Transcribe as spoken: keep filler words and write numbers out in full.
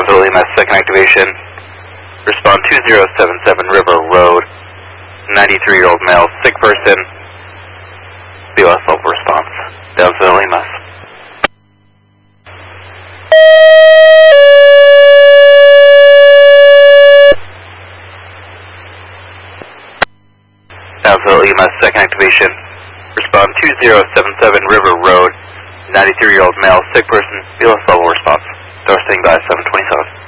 Brownsville E M S, second activation. Respond two zero seven seven River Road. ninety-three-year-old male, sick person. B O S level response. Brownsville E M S. Brownsville E M S, second activation. Respond two zero seven seven River Road. ninety-three-year-old male, sick person. B O S level response. Door standing by seven twenty-seven.